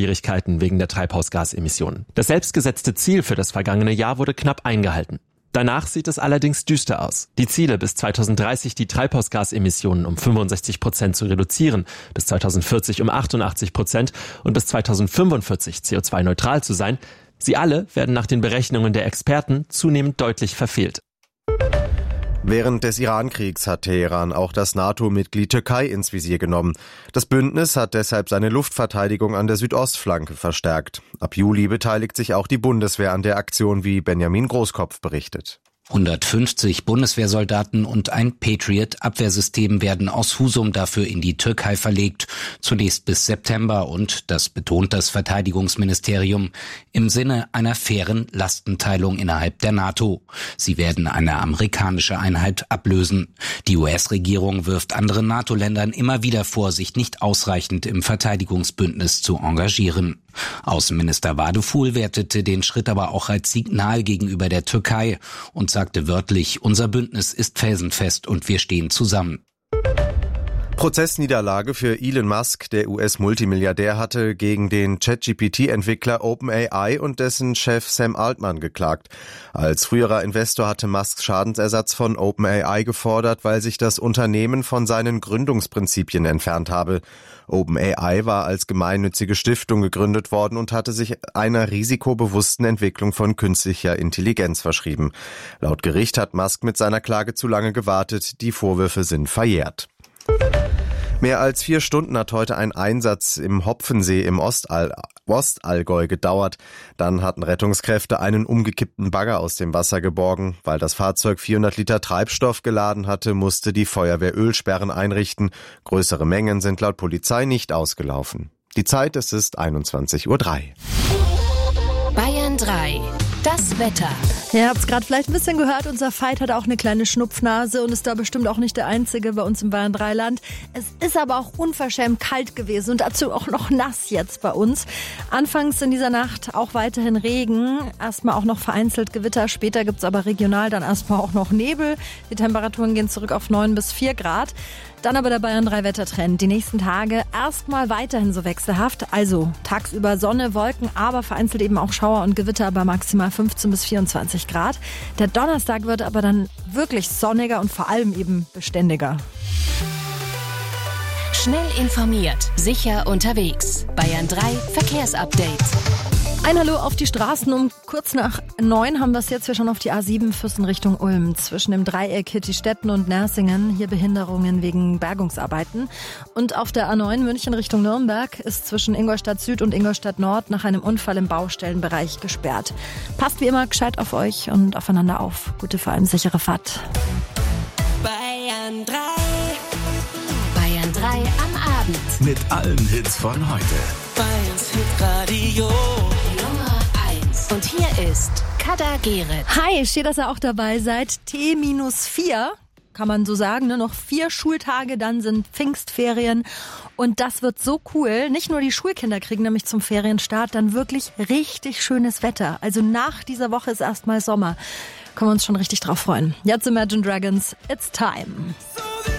Startschwierigkeiten wegen der Treibhausgasemissionen. Das selbstgesetzte Ziel für das vergangene Jahr wurde knapp eingehalten. Danach sieht es allerdings düster aus. Die Ziele, bis 2030 die Treibhausgasemissionen um 65% zu reduzieren, bis 2040 um 88% und bis 2045 CO2-neutral zu sein, sie alle werden nach den Berechnungen der Experten zunehmend deutlich verfehlt. Während des Iran-Kriegs hat Teheran auch das NATO-Mitglied Türkei ins Visier genommen. Das Bündnis hat deshalb seine Luftverteidigung an der Südostflanke verstärkt. Ab Juli beteiligt sich auch die Bundeswehr an der Aktion, wie Benjamin Großkopf berichtet. 150 Bundeswehrsoldaten und ein Patriot-Abwehrsystem werden aus Husum dafür in die Türkei verlegt, zunächst bis September und, das betont das Verteidigungsministerium, im Sinne einer fairen Lastenteilung innerhalb der NATO. Sie werden eine amerikanische Einheit ablösen. Die US-Regierung wirft anderen NATO-Ländern immer wieder vor, sich nicht ausreichend im Verteidigungsbündnis zu engagieren. Außenminister Wadefuhl wertete den Schritt aber auch als Signal gegenüber der Türkei und sagte wörtlich, unser Bündnis ist felsenfest und wir stehen zusammen. Prozessniederlage für Elon Musk. Der US-Multimilliardär hatte gegen den ChatGPT-Entwickler OpenAI und dessen Chef Sam Altman geklagt. Als früherer Investor hatte Musk Schadensersatz von OpenAI gefordert, weil sich das Unternehmen von seinen Gründungsprinzipien entfernt habe. OpenAI war als gemeinnützige Stiftung gegründet worden und hatte sich einer risikobewussten Entwicklung von künstlicher Intelligenz verschrieben. Laut Gericht hat Musk mit seiner Klage zu lange gewartet. Die Vorwürfe sind verjährt. Mehr als 4 Stunden hat heute ein Einsatz im Hopfensee im Ostallgäu gedauert. Dann hatten Rettungskräfte einen umgekippten Bagger aus dem Wasser geborgen. Weil das Fahrzeug 400 Liter Treibstoff geladen hatte, musste die Feuerwehr Ölsperren einrichten. Größere Mengen sind laut Polizei nicht ausgelaufen. Die Zeit, es ist 21:03 Uhr. Bayern 3. Das Wetter. Ihr habt es gerade vielleicht ein bisschen gehört, unser Veit hat auch eine kleine Schnupfnase und ist da bestimmt auch nicht der Einzige bei uns im Bayern 3-Land. Es ist aber auch unverschämt kalt gewesen und dazu auch noch nass jetzt bei uns. Anfangs in dieser Nacht auch weiterhin Regen, erstmal auch noch vereinzelt Gewitter, später gibt es aber regional dann erstmal auch noch Nebel. Die Temperaturen gehen zurück auf 9 bis 4 Grad. Dann aber der Bayern 3 Wettertrend. Die nächsten Tage erstmal weiterhin so wechselhaft. Also tagsüber Sonne, Wolken, aber vereinzelt eben auch Schauer und Gewitter bei maximal 15 bis 24 Grad. Der Donnerstag wird aber dann wirklich sonniger und vor allem eben beständiger. Schnell informiert, sicher unterwegs. Bayern 3 Verkehrsupdate. Ein Hallo auf die Straßen. Um kurz nach 9 haben wir es jetzt hier schon auf die A7 Füssen Richtung Ulm. Zwischen dem Dreieck Hittstetten und Nersingen hier Behinderungen wegen Bergungsarbeiten. Und auf der A9 München Richtung Nürnberg ist zwischen Ingolstadt Süd und Ingolstadt Nord nach einem Unfall im Baustellenbereich gesperrt. Passt wie immer gescheit auf euch und aufeinander auf. Gute, vor allem sichere Fahrt. Bayern 3. Bayern 3 am Abend. Mit allen Hits von heute. Bayerns Hitradio. Nummer 1. Und hier ist Kader Gerrit. Hi, steht, dass ihr auch dabei seid. T-4, kann man so sagen, ne? Noch 4 Schultage, dann sind Pfingstferien. Und das wird so cool. Nicht nur die Schulkinder kriegen nämlich zum Ferienstart dann wirklich richtig schönes Wetter. Also nach dieser Woche ist erstmal Sommer. Können wir uns schon richtig drauf freuen. Jetzt Imagine Dragons, It's Time.